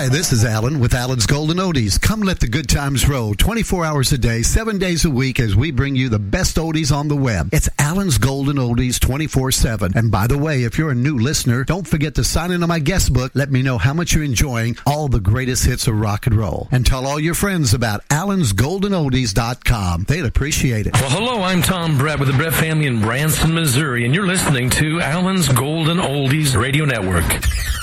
Hi, this is Alan with Alan's Golden Oldies. Come let the good times roll 24 hours a day, 7 days a week as we bring you the best oldies on the web. It's Alan's Golden Oldies 24/7. And by the way, if you're a new listener, don't forget to sign into my guest book. Let me know how much you're enjoying all the greatest hits of rock and roll. And tell all your friends about Alan'sGoldenOldies.com. They'd appreciate it. Well, hello, I'm Tom Brett with the Brett family in Branson, Missouri, and you're listening to Alan's Golden Oldies Radio Network.